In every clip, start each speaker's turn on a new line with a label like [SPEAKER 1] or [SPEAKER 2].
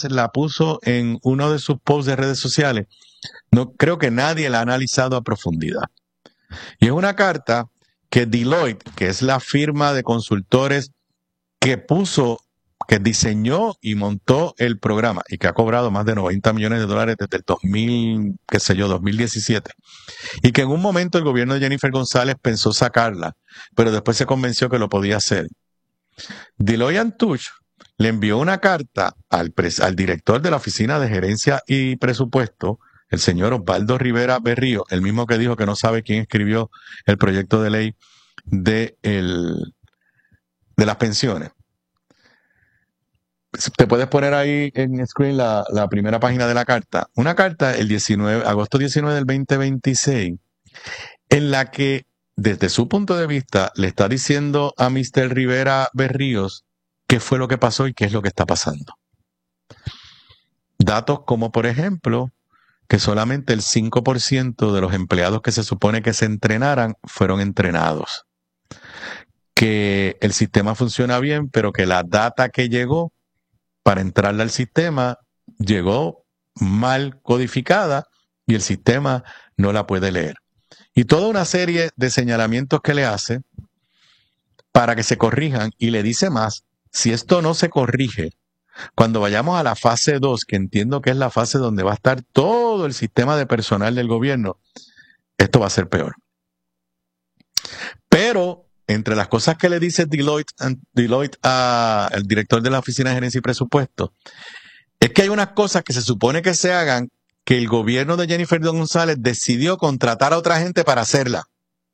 [SPEAKER 1] Riveros la puso en uno de sus posts de redes sociales. No creo que nadie la ha analizado a profundidad. Y es una carta que Deloitte, que es la firma de consultores que diseñó y montó el programa y que ha cobrado más de 90 millones de dólares desde el 2017. Y que en un momento el gobierno de Jennifer González pensó sacarla, pero después se convenció que lo podía hacer. Deloitte & Touche le envió una carta al director de la Oficina de Gerencia y Presupuesto, el señor Osvaldo Rivera Berrío, el mismo que dijo que no sabe quién escribió el proyecto de ley de las pensiones. Te puedes poner ahí en screen la primera página de la carta. Una carta el agosto 19 del 2026, en la que, desde su punto de vista, le está diciendo a Mr. Rivera Berríos qué fue lo que pasó y qué es lo que está pasando. Datos como, por ejemplo, que solamente el 5% de los empleados que se supone que se entrenaran fueron entrenados. Que el sistema funciona bien, pero que la data que llegó para entrarle al sistema llegó mal codificada y el sistema no la puede leer. Y toda una serie de señalamientos que le hace para que se corrijan, y le dice más: si esto no se corrige, cuando vayamos a la fase 2, que entiendo que es la fase donde va a estar todo el sistema de personal del gobierno, esto va a ser peor. Pero entre las cosas que le dice Deloitte al director de la Oficina de Gerencia y Presupuesto, es que hay unas cosas que se supone que se hagan que el gobierno de Jennifer González decidió contratar a otra gente para hacerla.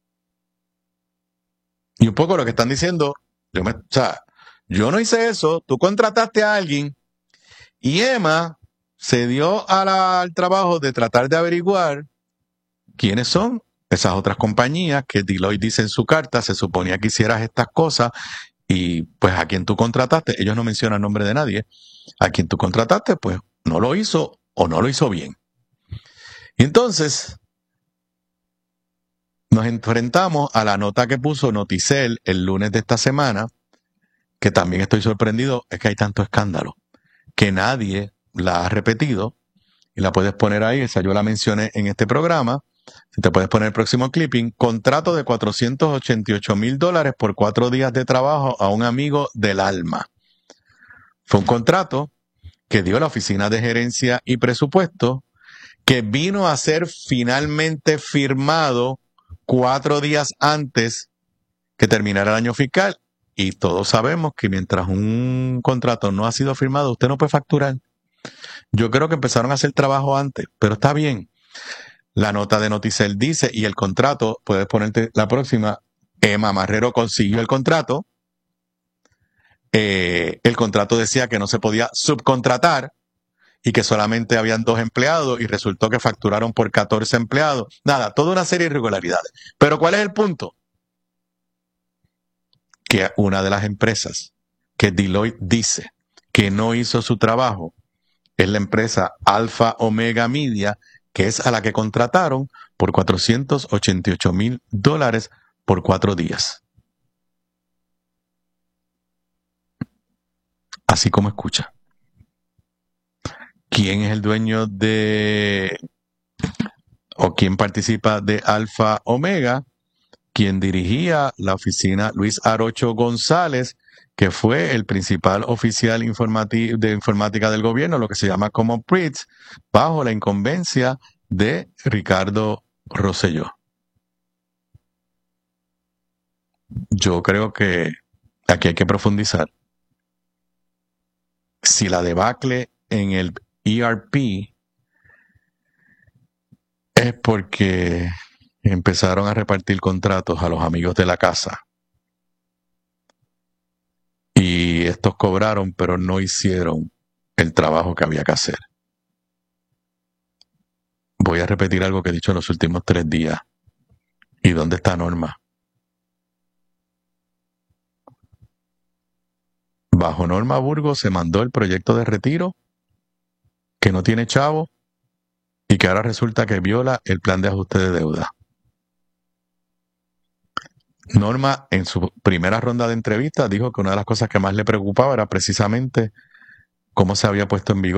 [SPEAKER 1] Y un poco lo que están diciendo, yo no hice eso, tú contrataste a alguien y Emma se dio al trabajo de tratar de averiguar quiénes son esas otras compañías que Deloitte dice en su carta, se suponía que hicieras estas cosas, y pues a quien tú contrataste, ellos no mencionan el nombre de nadie, a quien tú contrataste pues no lo hizo o no lo hizo bien. Y entonces nos enfrentamos a la nota que puso Noticel el lunes de esta semana, que también estoy sorprendido, es que hay tanto escándalo, que nadie la ha repetido, y la puedes poner ahí, esa yo la mencioné en este programa. Si te puedes poner el próximo clipping: contrato de $488,000 por 4 días de trabajo a un amigo del alma. Fue un contrato que dio la Oficina de Gerencia y Presupuesto, que vino a ser finalmente firmado 4 días antes que terminara el año fiscal. Y todos sabemos que mientras un contrato no ha sido firmado, usted no puede facturar. Yo creo que empezaron a hacer trabajo antes, pero está bien. La nota de Noticel dice, y el contrato, puedes ponerte la próxima, Emma Marrero consiguió el contrato. El contrato decía que no se podía subcontratar y que solamente habían 2 empleados, y resultó que facturaron por 14 empleados. Nada, toda una serie de irregularidades. Pero ¿cuál es el punto? Que una de las empresas que Deloitte dice que no hizo su trabajo es la empresa Alfa Omega Media, que es a la que contrataron por $488,000 por 4 días. Así como escucha. ¿Quién es el dueño o quién participa de Alfa Omega? Quien dirigía la oficina, Luis Arocho González, que fue el principal oficial de informática del gobierno, lo que se llama como PRITS, bajo la incumbencia de Ricardo Rosselló. Yo creo que aquí hay que profundizar. Si la debacle en el ERP es porque empezaron a repartir contratos a los amigos de la casa, y estos cobraron, pero no hicieron el trabajo que había que hacer. Voy a repetir algo que he dicho en los últimos 3 días. ¿Y dónde está Norma? Bajo Norma Burgos se mandó el proyecto de retiro, que no tiene chavo, y que ahora resulta que viola el plan de ajuste de deuda. Norma, en su primera ronda de entrevistas, dijo que una de las cosas que más le preocupaba era precisamente cómo se había puesto en vigor